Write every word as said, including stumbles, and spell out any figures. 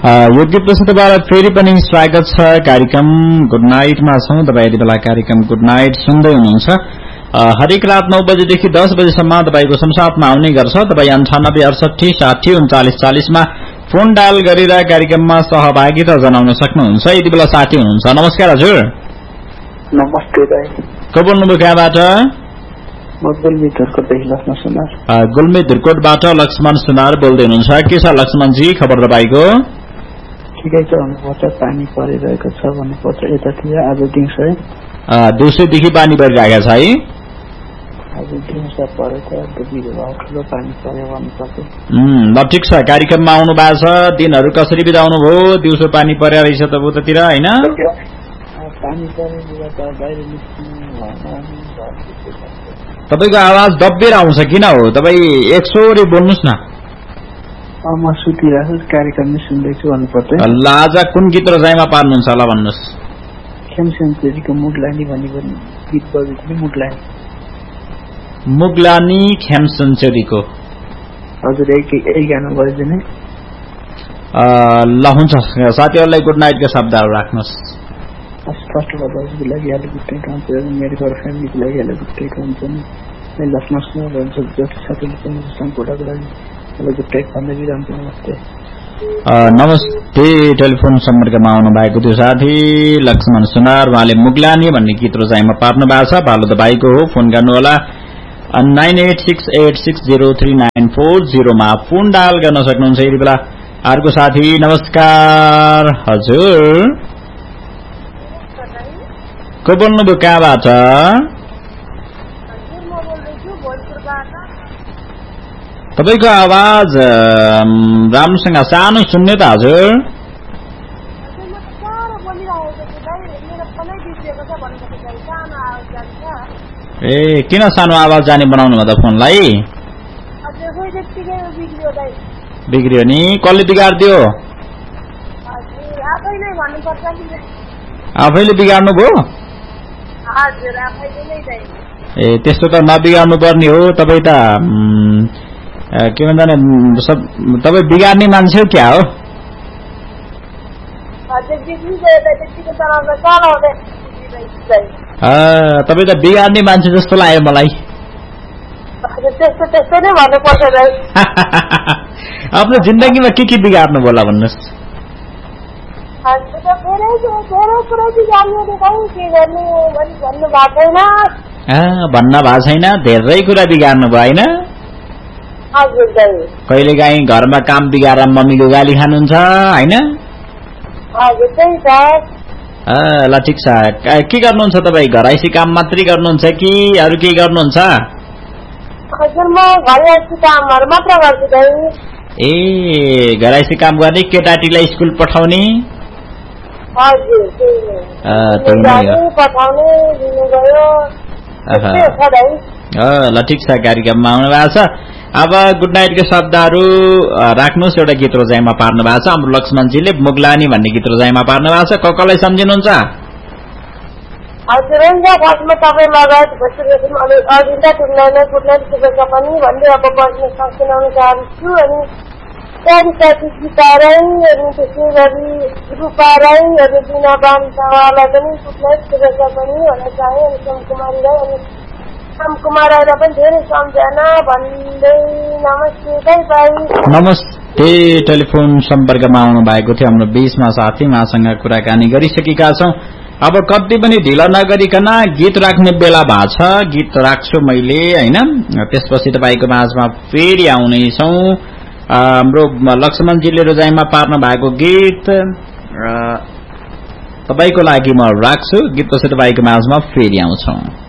यो गीत प्रस्तुतबाट फेरि पनि स्वागत छ कार्यक्रम गुड नाइटमा छौं। तपाईँ यति बेला कार्यक्रम गुड नाइट सुन्दै हुनुहुन्छ। हरेक रात नौ बजेदेखि दस बजेसम्म तपाईँको संसारमा आउने गर्छ। तपाईँ अन्ठानब्बे अडसठी साठी उन्चालिस चालिसमा फोन डायल गरेर कार्यक्रममा सहभागिता जनाउन सक्नुहुन्छ। यति बेला साथी हुनुहुन्छ। नमस्कार हजुर। नमस्ते दाइ। को बोल्नुभयो कहाँबाट? म गुल्मी धुर्कोटदेखि लक्ष्मण सुनार। गुल्मी धुर्कोटबाट लक्ष्मण सुनार बोल्दै हुनुहुन्छ। के छ लक्ष्मणजी खबर तपाईँको? ठिकै छ भन्नुपर्छ, पानी परिरहेको छ भन्नुपर्छ। यतातिर आज दिउँसो है दिउँसोदेखि पानी परिरहेको छ है। आज दिउँसो परेको दुई ठुलो पानी पर्यो भन्नुपर्छ। ल ठिक छ, कार्यक्रममा आउनु भएको छ। दिनहरू कसरी बिताउनु भयो? दिउँसो पानी परेर रहेछ त उतातिर होइन? पानी परेर त बाहिर निस्किनु तपाईँको आवाज दब्बेर आउँछ, किन हो? तपाईँ एक सौरी बोल्नुहोस् न। म सुतिरहेको कार्यक्रम नै सुन्दैछु भन्नुपर्छ। ल आज कुन गीत रजाइमा पार्नुहुन्छ होला भन्नुहोस्। खेमसेन्चुरीको मुगलानी भनेको गीत बजेको नि। मुगलानी मुगलानी खेमसेन्चुरीको हजुर यही गाना बजिदिने। ल हुन्छ, साथीहरूलाई गुड नाइटको शब्दहरू राख्नुहोस्। फर्स्ट अफ अल उसको लागि अलि गुट्टेको हुन्छ, मेरो घर फ्यामिलीको लागि अलि गुट्टेको हुन्छ नि। लक्ष्मण सुनार भन्छ जति साथीले पनि सङ्कोटाको लागि अलि गुट्टेको भन्दै बिरान्छ। नमस्ते। नमस्ते। टेलिफोन सम्पर्कमा आउनु भएको थियो साथी लक्ष्मण सुनार। उहाँले मुगलानी भन्ने गीत रोजाइमा पार्नु भएको छ। भालो तपाईँको हो। फोन गर्नुहोला nine at six at six zero three nine four जिरोमा phone dial गर्न सक्नुहुन्छ। यति बेला अर्को साथी। नमस्कार हजुर। को बोल्नुभयो कहाँबाट? तपाईँको आवाज राम्रोसँग सानो सुन्ने त हजुर। ए किन सानो आवाज जाने बनाउनु भयो त फोनलाई? बिग्रियो नि? कसले बिगारिदियो? आफैले बिगार्नु भयो? ए त्यस्तो त नबिगार्नु पर्ने हो। तपाईँ त के भन्छ तपाईँ बिगार्ने मान्छे हो क्या हो? तपाईँ त बिगार्ने मान्छे जस्तो लाग्यो मलाई। आफ्नो जिन्दगीमा के के बिगार्नु होला भन्नुहोस्। भन्न भएको छैन, धेरै कुरा बिगार्नु भयो होइन? कहिले काहीँ घरमा काम बिगारेर मम्मीको गाली खानुहुन्छ होइन? ल ठिक छ। के गर्नुहुन्छ तपाईँ? घरैसी काम मात्रै गर्नुहुन्छ कि अरू केही गर्नुहुन्छ? ए घरैसी काम गर्ने, केटाटीलाई स्कुल पठाउने। ल ठिक छ, कार्यक्रममा आउनु भएको छ। अब गुड नाइटको शब्दहरू राख्नुहोस्। एउटा गीत रोजाइमा पार्नु भएको छ हाम्रो लक्ष्मणजीले। मुगलानी भन्ने गीत रोजाइमा पार्नु भएको छ। क कसलाई सम्झिनुहुन्छ? हजुर हुन्छ। फर्स्टमा तपाईँ लगायत अघिल्ला टुर्नाइटमा गुडनाइट शुभेच्छा पनि भन्दै अब बस्ने सुनाउन चाहन्छु। अनि त्यहाँदेखि साथी गीता राई, अनि त्यसै गरी रूपा राई, अनि बिना बान्तावालाई पनि गुडनाइट शुभेच्छा पनि भन्न चाहे। अनि सोमकुमारी राई अनि रामकुमार राईलाई पनि धेरै सम्झना भन्दै नमस्ते बाई बाई। नमस्ते। टेलिफोन सम्पर्कमा आउनु भएको थियो हाम्रो बीचमा साथी। उहाँसँग कुराकानी गरिसकेका छौँ। अब कति पनि ढिला नगरिकन गीत राख्ने बेला भएको छ। गीत राख्छु मैले होइन? त्यसपछि तपाईँको माझमा फेरि आउनेछौँ। हाम्रो लक्ष्मणजीले रोजाइमा पार्नु भएको गीत तपाईँको लागि म राख्छु। गीतपछि तपाईँको माझमा फेरि आउँछौँ।